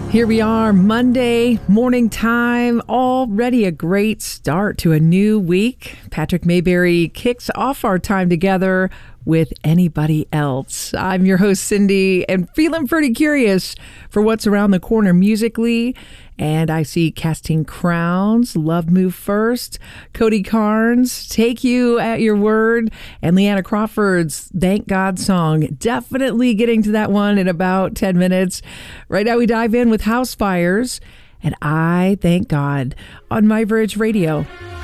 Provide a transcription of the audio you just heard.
Here we are, Monday morning time, already a great start to a new week. Patrick Mayberry kicks off our time together with Anybody Else. I'm your host, Cindy, and feeling pretty curious for what's around the corner musically. And I see Casting Crowns, Love Move First, Cody Carnes, Take You at Your Word, and Leanna Crawford's Thank God song. Definitely getting to that one in about 10 minutes. Right now we dive in with House Fires and I Thank God on My Bridge Radio.